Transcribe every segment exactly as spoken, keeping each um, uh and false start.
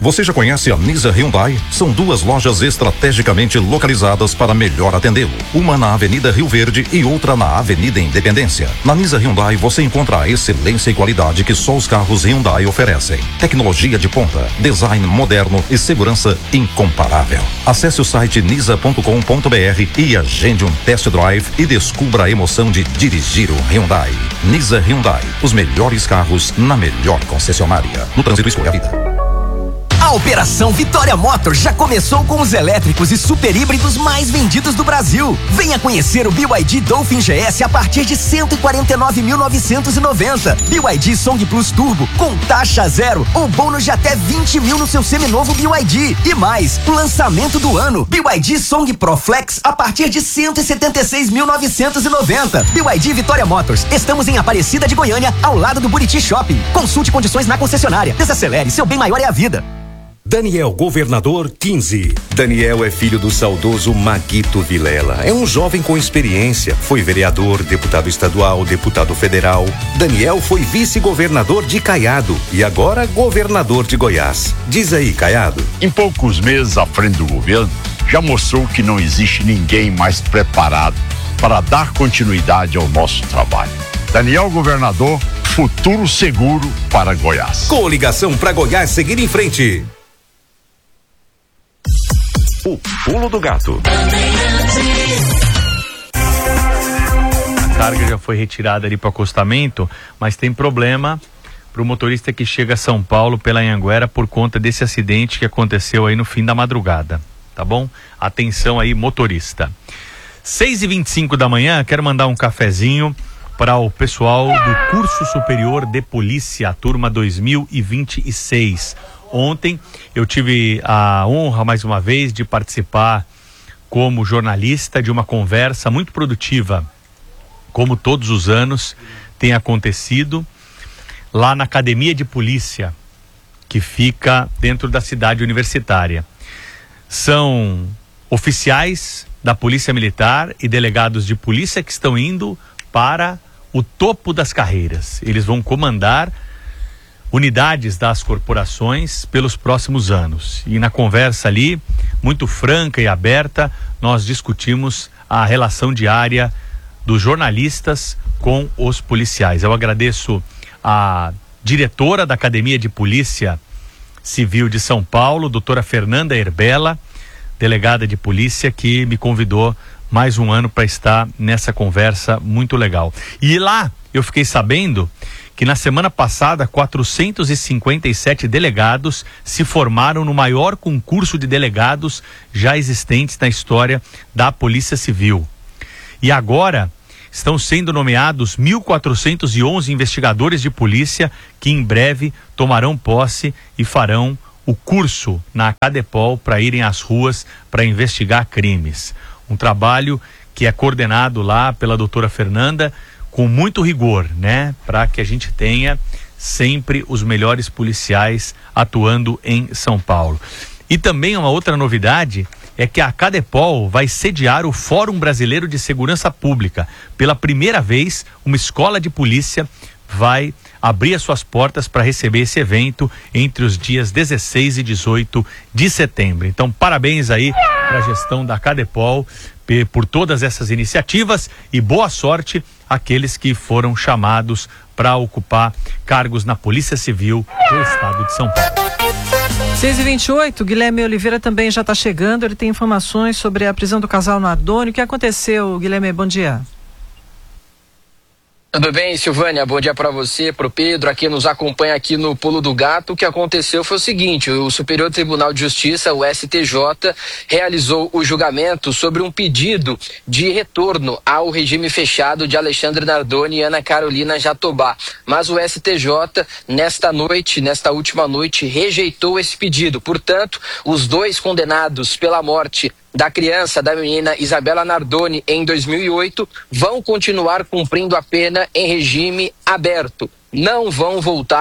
Você já conhece a Nisa Hyundai? São duas lojas estrategicamente localizadas para melhor atendê-lo. Uma na Avenida Rio Verde e outra na Avenida Independência. Na Nisa Hyundai você encontra a excelência e qualidade que só os carros Hyundai oferecem. Tecnologia de ponta, design moderno e segurança incomparável. Acesse o site nisa ponto com ponto br e agende um test drive e descubra a emoção de dirigir um Hyundai. Nisa Hyundai, os melhores carros na melhor concessionária. No trânsito, escolha a vida. A Operação Vitória Motors já começou com os elétricos e super híbridos mais vendidos do Brasil. Venha conhecer o B Y D Dolphin G S a partir de cento e quarenta e nove mil novecentos e noventa. B Y D Song Plus Turbo com taxa zero ou bônus de até vinte mil no seu seminovo B Y D. E mais, o lançamento do ano, B Y D Song Pro Flex a partir de cento e setenta e seis mil novecentos e noventa. B Y D Vitória Motors. Estamos em Aparecida de Goiânia, ao lado do Buriti Shopping. Consulte condições na concessionária. Desacelere, seu bem maior é a vida. Daniel Governador quinze. Daniel é filho do saudoso Maguito Vilela. É um jovem com experiência. Foi vereador, deputado estadual, deputado federal. Daniel foi vice-governador de Caiado e agora governador de Goiás. Diz aí, Caiado. Em poucos meses à frente do governo, já mostrou que não existe ninguém mais preparado para dar continuidade ao nosso trabalho. Daniel Governador, futuro seguro para Goiás. Coligação para Goiás seguir em frente. O Pulo do Gato. A carga já foi retirada ali para o acostamento, mas tem problema para o motorista que chega a São Paulo pela Anhanguera por conta desse acidente que aconteceu aí no fim da madrugada, tá bom? Atenção aí, motorista. seis e vinte e cinco da manhã, quero mandar um cafezinho para o pessoal do Curso Superior de Polícia, turma dois mil e vinte e seis. Ontem eu tive a honra, mais uma vez, de participar como jornalista de uma conversa muito produtiva, como todos os anos tem acontecido, lá na Academia de Polícia, que fica dentro da cidade universitária. São oficiais da Polícia Militar e delegados de polícia que estão indo para o topo das carreiras. Eles vão comandar unidades das corporações pelos próximos anos. E na conversa ali, muito franca e aberta, nós discutimos a relação diária dos jornalistas com os policiais. Eu agradeço a diretora da Academia de Polícia Civil de São Paulo, doutora Fernanda Herbella, delegada de polícia, que me convidou mais um ano para estar nessa conversa muito legal. E lá eu fiquei sabendo que na semana passada quatrocentos e cinquenta e sete delegados se formaram no maior concurso de delegados já existentes na história da Polícia Civil. E agora estão sendo nomeados mil quatrocentos e onze investigadores de polícia que em breve tomarão posse e farão o curso na Cadepol para irem às ruas para investigar crimes. Um trabalho que é coordenado lá pela doutora Fernanda com muito rigor, né? Para que a gente tenha sempre os melhores policiais atuando em São Paulo. E também uma outra novidade é que a Cadepol vai sediar o Fórum Brasileiro de Segurança Pública. Pela primeira vez, uma escola de polícia vai abrir as suas portas para receber esse evento entre os dias dezesseis e dezoito de setembro. Então, parabéns aí para a gestão da Cadepol por todas essas iniciativas e boa sorte àqueles que foram chamados para ocupar cargos na Polícia Civil do Estado de São Paulo. seis e vinte e oito, Guilherme Oliveira também já está chegando, ele tem informações sobre a prisão do casal Nardoni. O que aconteceu, Guilherme? Bom dia. Tudo bem, Silvânia? Bom dia para você, para o Pedro, aqui nos acompanha aqui no Pulo do Gato. O que aconteceu foi o seguinte: o Superior Tribunal de Justiça, o S T J, realizou o julgamento sobre um pedido de retorno ao regime fechado de Alexandre Nardoni e Ana Carolina Jatobá. Mas o S T J, nesta noite, nesta última noite, rejeitou esse pedido. Portanto, os dois condenados pela morte da criança, da menina Isabela Nardoni, em dois mil e oito, vão continuar cumprindo a pena em regime aberto. Não vão voltar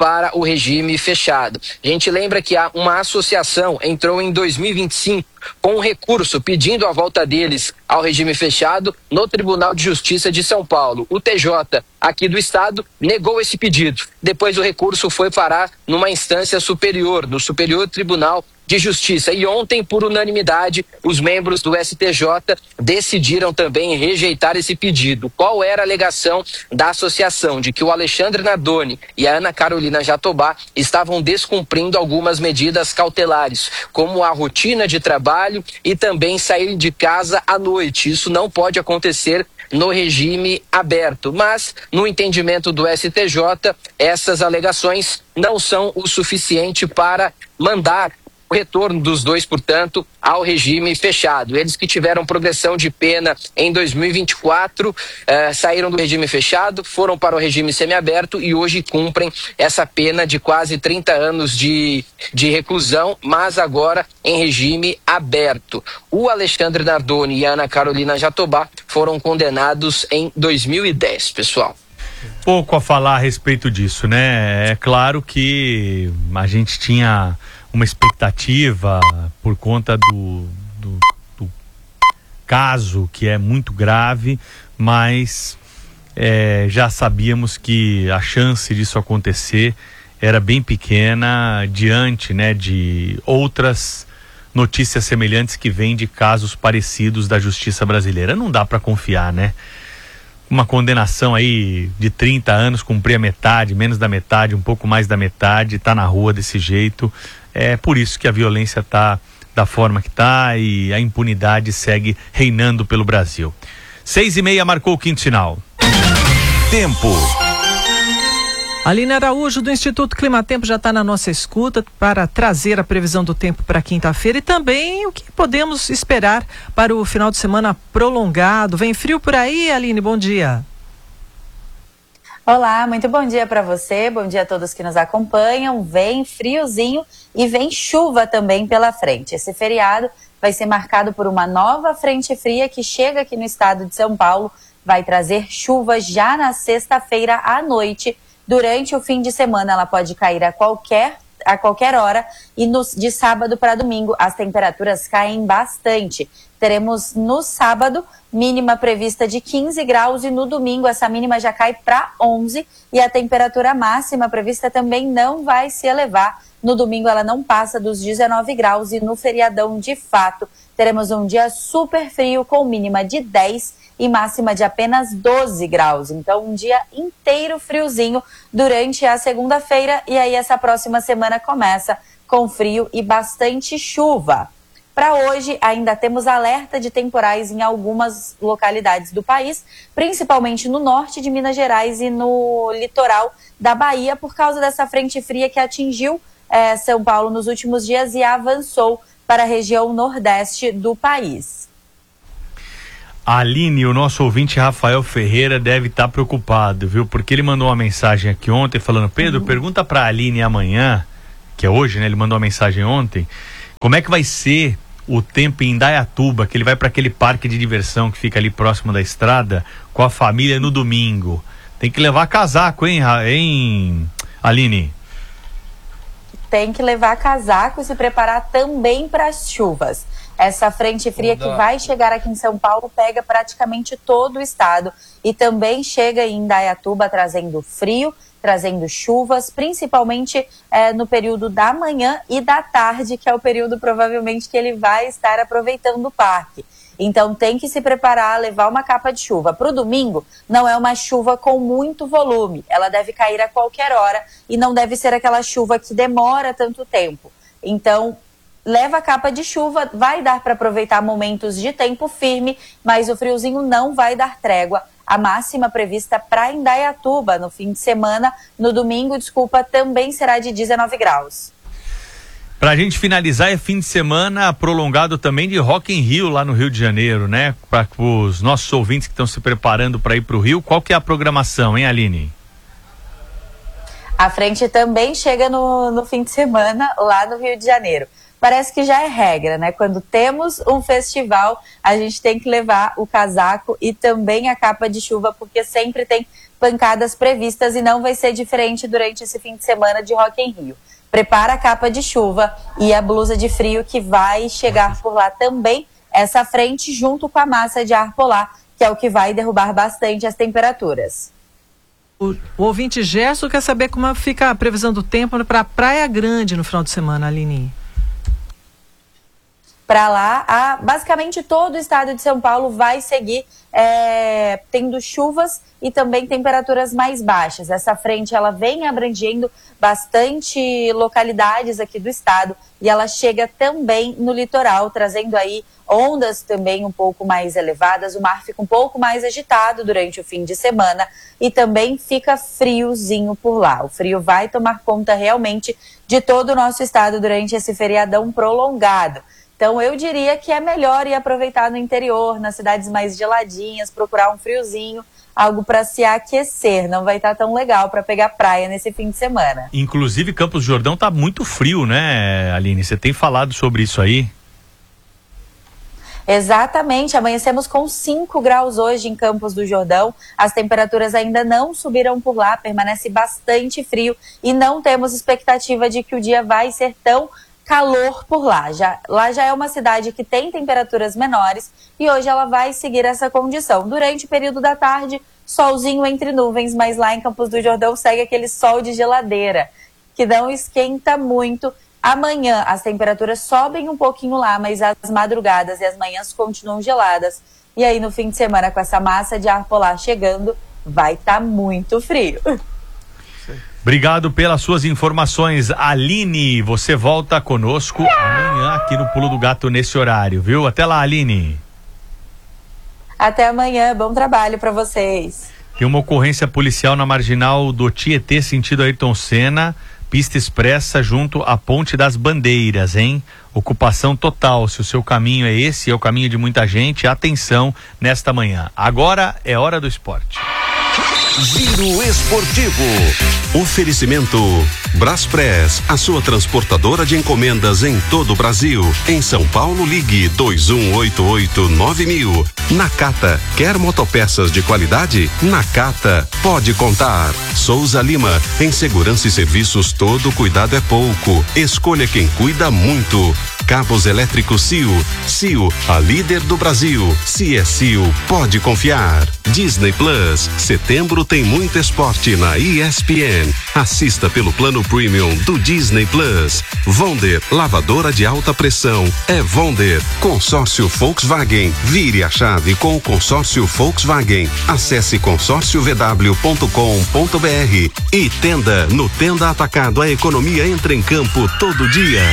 para o regime fechado. A gente lembra que uma associação entrou em dois mil e vinte e cinco com um recurso pedindo a volta deles ao regime fechado no Tribunal de Justiça de São Paulo. O T J aqui do estado negou esse pedido. Depois o recurso foi parar numa instância superior, no Superior Tribunal de Justiça. E ontem, por unanimidade, os membros do S T J decidiram também rejeitar esse pedido. Qual era a alegação da associação? De que o Alexandre Nardoni e a Ana Carolina Jatobá estavam descumprindo algumas medidas cautelares, como a rotina de trabalho e também sair de casa à noite. Isso não pode acontecer no regime aberto, mas no entendimento do S T J, essas alegações não são o suficiente para mandar o retorno dos dois, portanto, ao regime fechado. Eles que tiveram progressão de pena em dois mil e vinte e quatro, eh, saíram do regime fechado, foram para o regime semiaberto e hoje cumprem essa pena de quase trinta anos de, de reclusão, mas agora em regime aberto. O Alexandre Nardoni e a Ana Carolina Jatobá foram condenados em dois mil e dez, pessoal. Pouco a falar a respeito disso, né? É claro que a gente tinha uma expectativa por conta do, do, do caso, que é muito grave, mas é, já sabíamos que a chance disso acontecer era bem pequena diante, né, de outras notícias semelhantes que vêm de casos parecidos da justiça brasileira. Não dá para confiar, né? Uma condenação aí de trinta anos, cumprir a metade, menos da metade, um pouco mais da metade, tá na rua desse jeito. É por isso que a violência tá da forma que tá e a impunidade segue reinando pelo Brasil. Seis e meia marcou o quinto sinal. Tempo. Aline Araújo, do Instituto Climatempo, já está na nossa escuta para trazer a previsão do tempo para quinta-feira e também o que podemos esperar para o final de semana prolongado. Vem frio por aí, Aline? Bom dia. Olá, muito bom dia para você, bom dia a todos que nos acompanham. Vem friozinho e vem chuva também pela frente. Esse feriado vai ser marcado por uma nova frente fria que chega aqui no estado de São Paulo, vai trazer chuva já na sexta-feira à noite. Durante o fim de semana ela pode cair a qualquer, a qualquer hora e no, de sábado para domingo as temperaturas caem bastante. Teremos no sábado mínima prevista de quinze graus e no domingo essa mínima já cai para onze e a temperatura máxima prevista também não vai se elevar. No domingo ela não passa dos dezenove graus e no feriadão de fato teremos um dia super frio com mínima de dez e máxima de apenas doze graus. Então um dia inteiro friozinho durante a segunda-feira e aí essa próxima semana começa com frio e bastante chuva. Para hoje, ainda temos alerta de temporais em algumas localidades do país, principalmente no norte de Minas Gerais e no litoral da Bahia, por causa dessa frente fria que atingiu eh, São Paulo nos últimos dias e avançou para a região nordeste do país. Aline, o nosso ouvinte Rafael Ferreira deve estar preocupado, viu? Porque ele mandou uma mensagem aqui ontem falando, Pedro, uhum. pergunta para a Aline amanhã, que é hoje, né? Ele mandou uma mensagem ontem, como é que vai ser o tempo em Indaiatuba, que ele vai para aquele parque de diversão que fica ali próximo da estrada, com a família no domingo. Tem que levar casaco, hein, hein Aline? Tem que levar casaco e se preparar também para as chuvas. Essa frente fria que vai chegar aqui em São Paulo pega praticamente todo o estado e também chega em Indaiatuba trazendo frio, trazendo chuvas, principalmente é, no período da manhã e da tarde, que é o período provavelmente que ele vai estar aproveitando o parque. Então tem que se preparar, levar uma capa de chuva. Para o domingo, não é uma chuva com muito volume, ela deve cair a qualquer hora e não deve ser aquela chuva que demora tanto tempo. Então, leva a capa de chuva, vai dar para aproveitar momentos de tempo firme, mas o friozinho não vai dar trégua. A máxima prevista para Indaiatuba no fim de semana, no domingo, desculpa, também será de dezenove graus. Pra gente finalizar, é fim de semana prolongado também de Rock in Rio lá no Rio de Janeiro, né? Para os nossos ouvintes que estão se preparando para ir para o Rio, qual que é a programação, hein, Aline? A frente também chega no, no fim de semana lá no Rio de Janeiro. Parece que já é regra, né? Quando temos um festival, a gente tem que levar o casaco e também a capa de chuva, porque sempre tem pancadas previstas e não vai ser diferente durante esse fim de semana de Rock in Rio. Prepara a capa de chuva e a blusa de frio que vai chegar por lá também, essa frente junto com a massa de ar polar, que é o que vai derrubar bastante as temperaturas. O, o ouvinte Gerson quer saber como fica a previsão do tempo para Praia Grande no final de semana, Aline. Para lá, a, basicamente todo o estado de São Paulo vai seguir é, tendo chuvas e também temperaturas mais baixas. Essa frente ela vem abrangendo bastante localidades aqui do estado e ela chega também no litoral, trazendo aí ondas também um pouco mais elevadas. O mar fica um pouco mais agitado durante o fim de semana e também fica friozinho por lá. O frio vai tomar conta realmente de todo o nosso estado durante esse feriadão prolongado. Então eu diria que é melhor ir aproveitar no interior, nas cidades mais geladinhas, procurar um friozinho, algo para se aquecer. Não vai estar tão legal para pegar praia nesse fim de semana. Inclusive Campos do Jordão tá muito frio, né, Aline? Você tem falado sobre isso aí? Exatamente, amanhecemos com cinco graus hoje em Campos do Jordão. As temperaturas ainda não subiram por lá, permanece bastante frio e não temos expectativa de que o dia vai ser tão calor por lá. Já, lá já é uma cidade que tem temperaturas menores e hoje ela vai seguir essa condição. Durante o período da tarde, solzinho entre nuvens, mas lá em Campos do Jordão segue aquele sol de geladeira, que não esquenta muito. Amanhã as temperaturas sobem um pouquinho lá, mas as madrugadas e as manhãs continuam geladas. E aí no fim de semana, com essa massa de ar polar chegando, vai estar tá muito frio. Obrigado pelas suas informações, Aline. Você volta conosco amanhã aqui no Pulo do Gato nesse horário, viu? Até lá, Aline. Até amanhã, bom trabalho para vocês. Tem uma ocorrência policial na marginal do Tietê, sentido Ayrton Senna, pista expressa junto à Ponte das Bandeiras, hein? Ocupação total. Se o seu caminho é esse, é o caminho de muita gente, atenção nesta manhã. Agora é hora do esporte. Giro Esportivo. Oferecimento Braspress, a sua transportadora de encomendas em todo o Brasil. Em São Paulo, ligue dois um oito oito nove mil. Nakata, quer motopeças de qualidade? Nakata, pode contar. Souza Lima, em segurança e serviços todo cuidado é pouco. Escolha quem cuida muito. Cabos elétricos C I O. C I O, a líder do Brasil. Se é C I O, pode confiar. Disney Plus, setembro tem muito esporte na E S P N. Assista pelo plano premium do Disney Plus. Vonder, lavadora de alta pressão. É Vonder. Consórcio Volkswagen. Vire a chave com o consórcio Volkswagen. Acesse consórcio v w ponto com ponto b r. E Tenda, no Tenda Atacado, a economia entra em campo todo dia.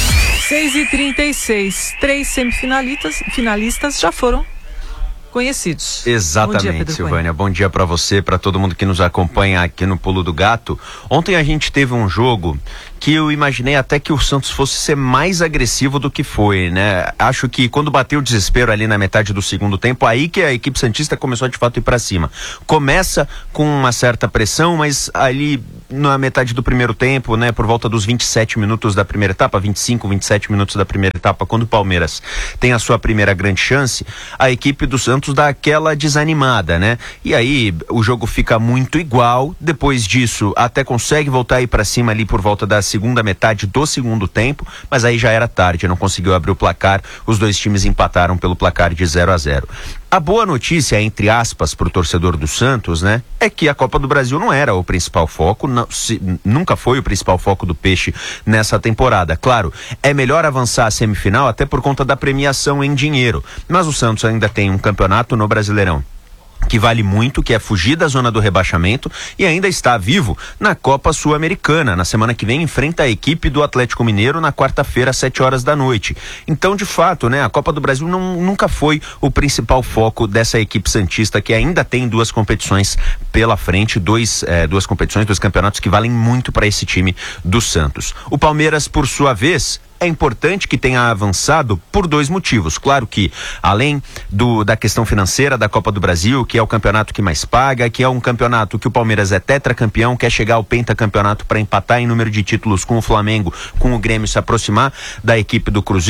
seis e trinta e seis, três semifinalistas finalistas já foram conhecidos. Exatamente, Bom dia, Silvânia. Bom dia para você, para todo mundo que nos acompanha aqui no Pulo do Gato. Ontem a gente teve um jogo que eu imaginei até que o Santos fosse ser mais agressivo do que foi, né? Acho que quando bateu o desespero ali na metade do segundo tempo, aí que a equipe santista começou de fato a ir para cima. Começa com uma certa pressão, mas ali na metade do primeiro tempo, né, por volta dos vinte e sete minutos da primeira etapa, vinte e cinco, vinte e sete minutos da primeira etapa, quando o Palmeiras tem a sua primeira grande chance, a equipe do Santos dá aquela desanimada, né? E aí o jogo fica muito igual. Depois disso, até consegue voltar a ir para cima ali por volta da segunda metade do segundo tempo, mas aí já era tarde, não conseguiu abrir o placar. Os dois times empataram pelo placar de zero a zero. A boa notícia, entre aspas, para o torcedor do Santos, né, é que a Copa do Brasil não era o principal foco, não, se, nunca foi o principal foco do Peixe nessa temporada. Claro, é melhor avançar a semifinal até por conta da premiação em dinheiro, mas o Santos ainda tem um campeonato no Brasileirão que vale muito, que é fugir da zona do rebaixamento, e ainda está vivo na Copa Sul-Americana. Na semana que vem enfrenta a equipe do Atlético Mineiro na quarta-feira às sete horas da noite. Então, de fato, né, a Copa do Brasil não, nunca foi o principal foco dessa equipe santista, que ainda tem duas competições pela frente, dois, eh, duas competições, dois campeonatos que valem muito para esse time do Santos. O Palmeiras, por sua vez, é importante que tenha avançado por dois motivos. Claro que, além do, da questão financeira da Copa do Brasil, que é o campeonato que mais paga, que é um campeonato que o Palmeiras é tetracampeão, quer chegar ao pentacampeonato para empatar em número de títulos com o Flamengo, com o Grêmio, se aproximar da equipe do Cruzeiro.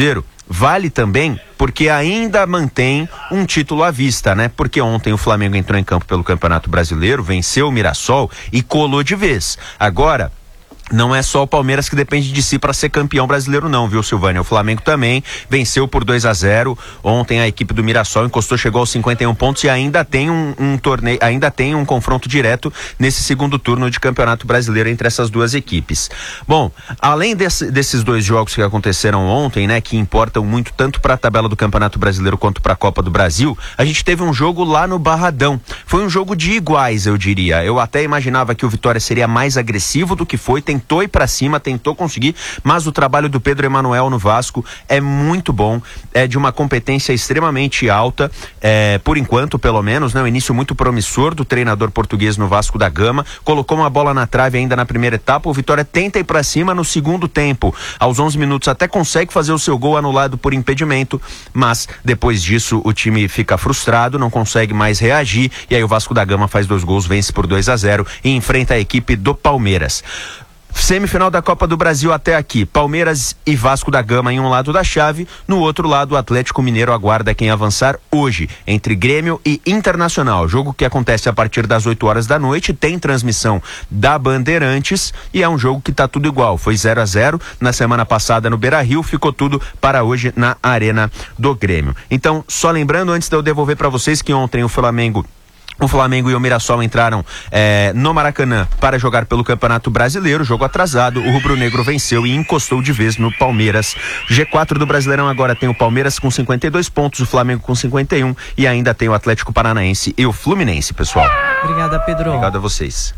vale também porque ainda mantém um título à vista, né? Porque ontem o Flamengo entrou em campo pelo Campeonato Brasileiro, venceu o Mirassol e colou de vez. Agora, não é só o Palmeiras que depende de si para ser campeão brasileiro não, viu, Silvânia? O Flamengo também venceu por dois a zero. Ontem a equipe do Mirassol encostou, chegou aos cinquenta e um pontos e ainda tem um, um torneio, ainda tem um confronto direto nesse segundo turno de Campeonato Brasileiro entre essas duas equipes. Bom, além desse, desses dois jogos que aconteceram ontem, né, que importam muito tanto para a tabela do Campeonato Brasileiro quanto para a Copa do Brasil, a gente teve um jogo lá no Barradão. Foi um jogo de iguais, eu diria. Eu até imaginava que o Vitória seria mais agressivo do que foi, tem tentou ir pra cima, tentou conseguir, mas o trabalho do Pedro Emanuel no Vasco é muito bom, é de uma competência extremamente alta, é, por enquanto pelo menos, né? Um início muito promissor do treinador português no Vasco da Gama, colocou uma bola na trave ainda na primeira etapa, o Vitória tenta ir pra cima no segundo tempo, aos onze minutos até consegue fazer o seu gol anulado por impedimento, mas depois disso o time fica frustrado, não consegue mais reagir, e aí o Vasco da Gama faz dois gols, vence por dois a zero e enfrenta a equipe do Palmeiras. Semifinal da Copa do Brasil até aqui, Palmeiras e Vasco da Gama em um lado da chave, no outro lado o Atlético Mineiro aguarda quem avançar hoje, entre Grêmio e Internacional, jogo que acontece a partir das oito horas da noite, tem transmissão da Bandeirantes e é um jogo que tá tudo igual, foi zero a zero na semana passada no Beira-Rio, ficou tudo para hoje na Arena do Grêmio. Então, só lembrando, antes de eu devolver para vocês, que ontem o Flamengo O Flamengo e o Mirassol entraram eh, no Maracanã para jogar pelo Campeonato Brasileiro, jogo atrasado, o rubro-negro venceu e encostou de vez no Palmeiras. G quatro do Brasileirão agora tem o Palmeiras com cinquenta e dois pontos, o Flamengo com cinquenta e um e ainda tem o Atlético Paranaense e o Fluminense, pessoal. Obrigada, Pedro. Obrigado a vocês.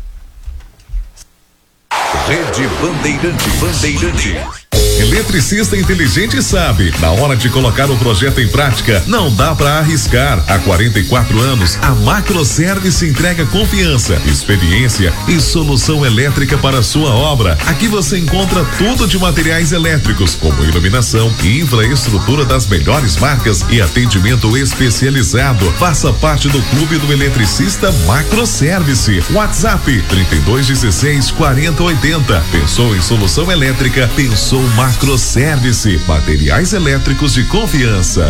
Rede Bandeirante. Bandeirante. Eletricista inteligente sabe, na hora de colocar o projeto em prática, não dá para arriscar. Há quarenta e quatro anos, a Macroservice entrega confiança, experiência e solução elétrica para a sua obra. Aqui você encontra tudo de materiais elétricos, como iluminação e infraestrutura das melhores marcas e atendimento especializado. Faça parte do clube do eletricista Macroservice. WhatsApp trinta e dois dezesseis quarenta oitenta. Pensou em solução elétrica? Pensou Macroservice, materiais elétricos de confiança.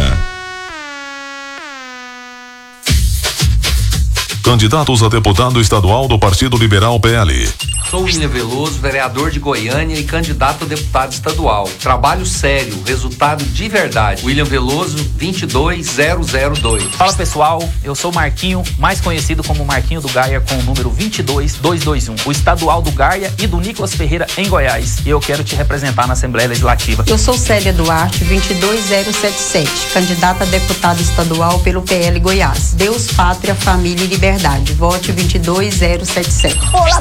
Candidatos a deputado estadual do Partido Liberal P L. Sou William Veloso, vereador de Goiânia e candidato a deputado estadual. Trabalho sério, resultado de verdade. William Veloso, vinte e dois zero zero dois. Fala pessoal, eu sou Marquinho, mais conhecido como Marquinho do Gaia, com o número vinte e dois dois dois um. O estadual do Gaia e do Nicolas Ferreira em Goiás. E eu quero te representar na Assembleia Legislativa. Eu sou Célia Duarte, vinte e dois zero sete sete, candidata a deputada estadual pelo P L Goiás. Deus, Pátria, Família e Liberdade. Vote vinte e dois zero sete sete. Olá